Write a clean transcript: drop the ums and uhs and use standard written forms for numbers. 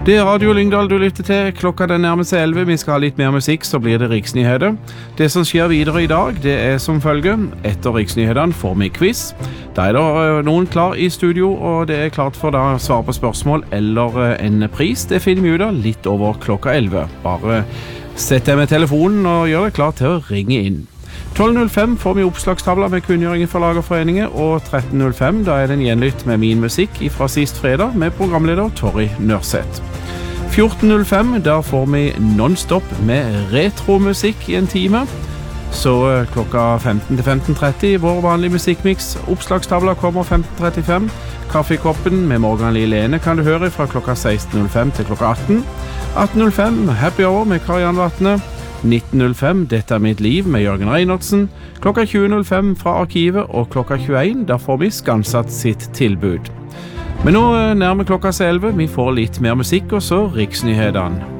Det Radio Lyngdal du lytter til. Klokka den nærmer seg 11. Vi skal ha litt mer musikk, så blir det Riksnyheter. Det som skjer videre i dag, det er som følger. Etter Riksnyhetene får vi quiz. Da er det noen klar i studio, og det er klart for da å svare på spørsmål eller en pris. Det finner vi ut av litt over klokka 11. Bare sett deg med telefonen og gjør deg klar til å ringe inn. 12.05 får vi oppslagstavler med kunngjøringer fra Lagerforeningen, og 13.05 da er det en gjenlytt med min musikk fra sist fredag med programleder Torry Nørseth. 14.05 da får vi non-stop med retromusikk i en time. Så klokka 15 til 15.30 vår vanlige musikkmix. Oppslagstavler kommer 15.35. Kaffekoppen med Morgan Lilene kan du høre fra klokka 16.05 til klokka 18. 18.05 Happy Hour med Karianne Vatne. 19.05 Dette er mitt liv med Jørgen Reinertsen. Klokka 20.05 fra arkivet, og klokka 21 da får vi Skansatt sitt tilbud. Men nå nærmer klokka 11. Vi får litt mer musikk, og så Riksnyhetene.